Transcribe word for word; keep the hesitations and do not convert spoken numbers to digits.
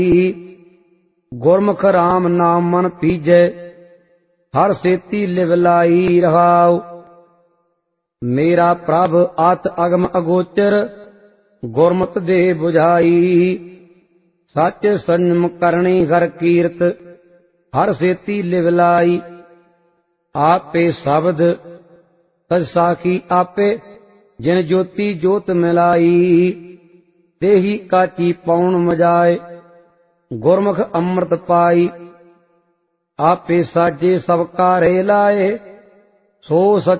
गुरमुख राम नाम मन पीजै हर सेती लिव लाई रहाओ। मेरा प्रभ आत अगम अगोचर गुरमत दे बुझाई। सच संयम करनी घर कीरत हर सेती लिव लाई। आपे शब्द तज साखी आपे जिन ज्योति जोत मिलाई। देही काची पौन मजाए गुरमुख अमृत पाई। आपे साजे सब कारे लाए सो सच